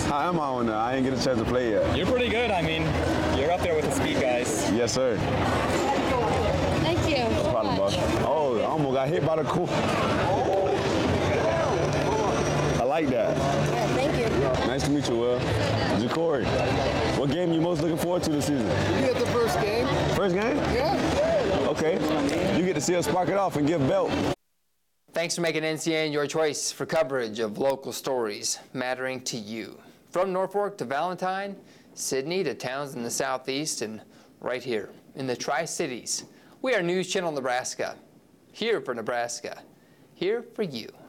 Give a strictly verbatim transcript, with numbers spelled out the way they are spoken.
How am I on there? I ain't get a chance to play yet. You're pretty good. I mean, you're up there with the speed guys. Yes, sir. Thank you. No problem, boss. Oh, I almost got hit by the cool. I like that. Yeah, thank you. Nice to meet you, Will. Jacory, what game you most looking forward to this season? You get the first game. First game? Yeah. Okay. You get to see us spark it off and give belt. Thanks for making N C A N your choice for coverage of local stories mattering to you. From Norfolk to Valentine, Sydney to towns in the southeast, and right here in the Tri-Cities, we are News Channel Nebraska. Here for Nebraska. Here for you.